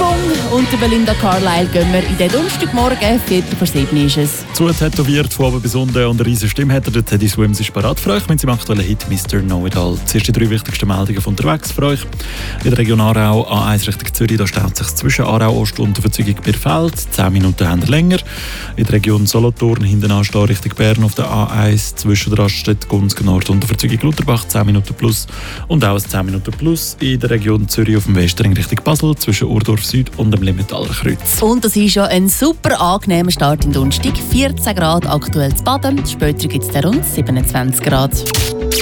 Funk und der Belinda Carlisle gehen wir in den Donnerstagmorgen, 6:45 ist es. Zu tätowiert von oben bis unten und eine riesige Stimme hat er. Der Teddy Swims ist parat für euch mit seinem aktuellen Hit «Mr. Know-It-All». Zuerst die 3 wichtigsten Meldungen von unterwegs für euch. In der Region Aarau, A1 Richtung Zürich, da staut sich zwischen Aarau Ost und der Verzeugung Birfeld. 10 Minuten haben wir länger. In der Region Solothurn hinten anstehen Richtung Bern auf der A1 zwischen der Raststätte Gunzgen Nord und der Verzeugung Lutherbach 10 Minuten plus. Und auch 10 Minuten plus in der Region Zürich auf dem Westring Richtung Basel zwischen Urdorf Süd und dem Limitaler Kreuz. Und das ist ja ein super angenehmer Start im Donnerstag. 14 Grad aktuell zu Baden, später gibt es rund 27 Grad.